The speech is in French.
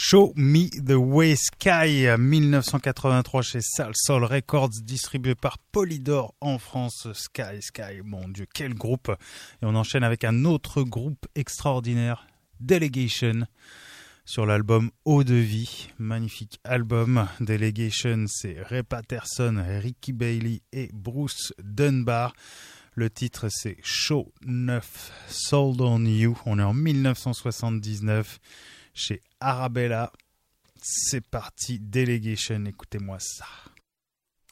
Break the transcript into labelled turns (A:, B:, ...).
A: Show Me the Way Sky, 1983 chez Salsoul Records, distribué par Polydor en France. Sky, mon Dieu, quel groupe! Et on enchaîne avec un autre groupe extraordinaire, Delegation, sur l'album Eau de Vie. Magnifique album. Delegation, c'est Ray Patterson, Ricky Bailey et Bruce Dunbar. Le titre, c'est Show 9 Sold on You. On est en 1979 chez Arabella. C'est parti, Delegation, écoutez-moi ça.